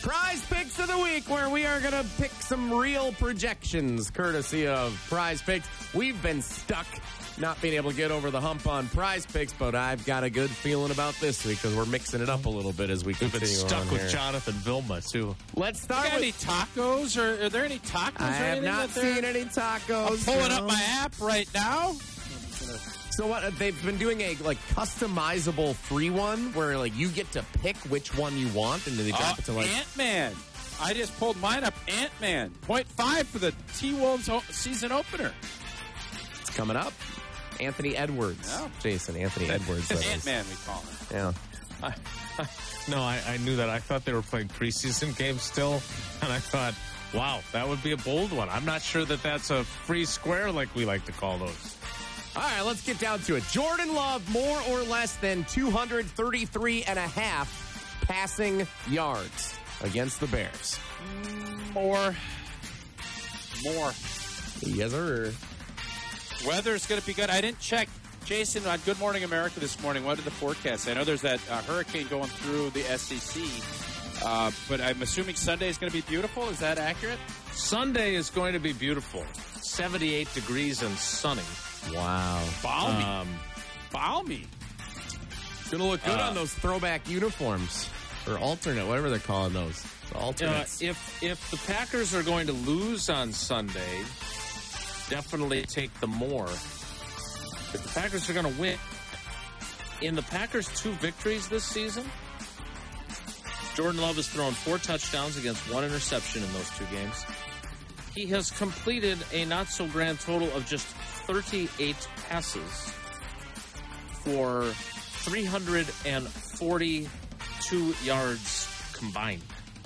Prize Picks of the Week, where we are going to pick some real projections, courtesy of Prize Picks. We've been stuck not being able to get over the hump on Prize Picks, but I've got a good feeling about this week because we're mixing it up a little bit as we continue. We've been stuck on with here. Jonathan Vilma, too. Let's start with... Any tacos? Or are there any tacos? I have not seen any tacos. I'm pulling up my app right now. So what? They've been doing a customizable free one where you get to pick which one you want, and then they drop it to Ant-Man. I just pulled mine up. Ant-Man 0.5 for the T-Wolves season opener. It's coming up. Anthony Edwards, Jason Anthony Edwards. Ant-Man, we call him. Yeah. No, I knew that. I thought they were playing preseason games still, and I thought, wow, that would be a bold one. I'm not sure that that's a free square like we like to call those. All right, let's get down to it. Jordan Love, more or less than 233 and a half passing yards against the Bears. More. Yes, sir. Weather's going to be good. I didn't check, Jason, on Good Morning America this morning. What did the forecast say? I know there's that hurricane going through the SEC, but I'm assuming Sunday is going to be beautiful. Is that accurate? Sunday is going to be beautiful. 78 degrees and sunny. Wow. Balmy. Going to look good on those throwback uniforms. Or alternate, whatever they're calling those. The alternates. If the Packers are going to lose on Sunday, definitely take the more. If the Packers are going to win, in the Packers' 2 victories this season, Jordan Love has thrown 4 touchdowns against 1 interception in those 2 games. He has completed a not-so-grand total of just 38 passes for 342 yards combined.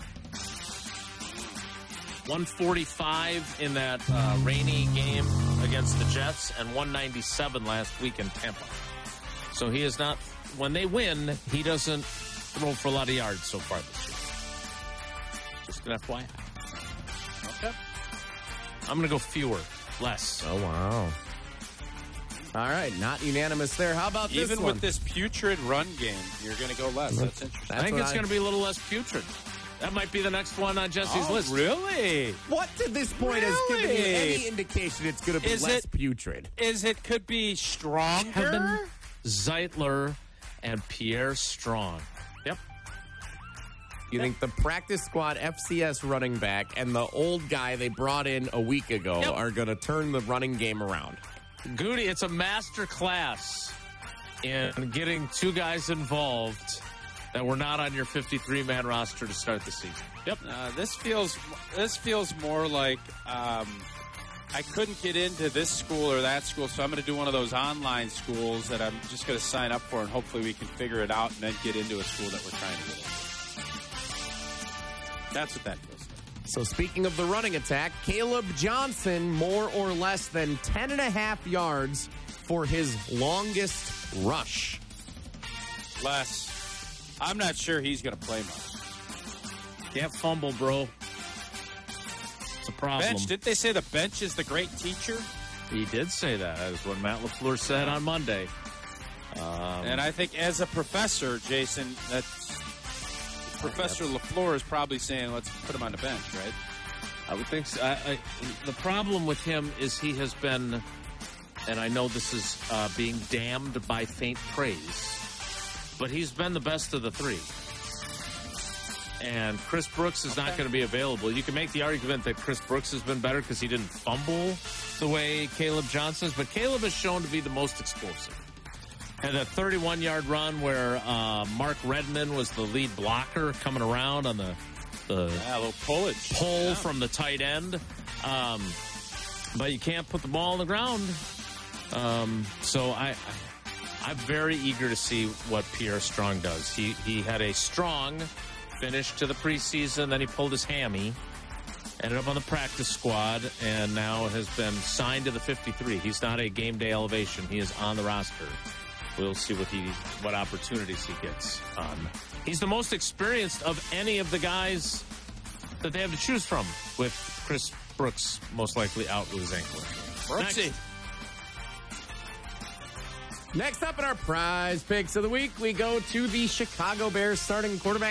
145 in that rainy game against the Jets and 197 last week in Tampa. So he is not, when they win, he doesn't throw for a lot of yards so far this year. Just an FYI. Okay. I'm going to go fewer, less. Oh, wow. All right, not unanimous there. How about this Even one? with this putrid run game, you're going to go less. That's interesting. I think it's going to be a little less putrid. That might be the next one on Jesse's list. Really? What to this point has given you any indication it's going to be less putrid? Could be stronger? Kevin Zeitler and Pierre Strong. Yep. You think the practice squad FCS running back and the old guy they brought in a week ago are going to turn the running game around? Goody, it's a master class in getting 2 guys involved that were not on your 53-man roster to start the season. Yep. This feels more like I couldn't get into this school or that school, so I'm going to do one of those online schools that I'm just going to sign up for, and hopefully we can figure it out and then get into a school that we're trying to get into. That's what that feels like. So speaking of the running attack, Caleb Johnson, more or less than 10.5 yards for his longest rush. Less. I'm not sure he's going to play much. Can't fumble, bro. It's a problem. Bench, didn't they say the bench is the great teacher? He did say that. That is what Matt LaFleur said on Monday. And I think as a professor, Jason, Professor LaFleur is probably saying, let's put him on the bench, right? I would think so. The problem with him is he has been, and I know this is being damned by faint praise, but he's been the best of the 3. And Chris Brooks is not going to be available. You can make the argument that Chris Brooks has been better because he didn't fumble the way Caleb Johnson is, but Caleb has shown to be the most explosive. And that 31-yard run where Mark Redmond was the lead blocker coming around on the little pull from the tight end. But you can't put the ball on the ground. So I'm very eager to see what Pierre Strong does. He had a strong finish to the preseason, then he pulled his hammy, ended up on the practice squad, and now has been signed to the 53. He's not a game day elevation. He is on the roster. We'll see what opportunities he gets. He's the most experienced of any of the guys that they have to choose from, with Chris Brooks most likely out with his ankle. Brooksy. Next up in our Prize Picks of the Week, we go to the Chicago Bears starting quarterback